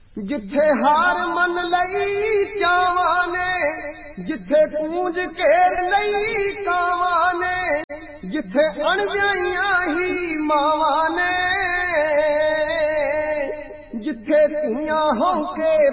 जिथे हार मन लई चावां ने, जिथे पूंज केर लई कावां ने, जिथे अणव्याइयां ही मावां ने, जिथे धीआं होके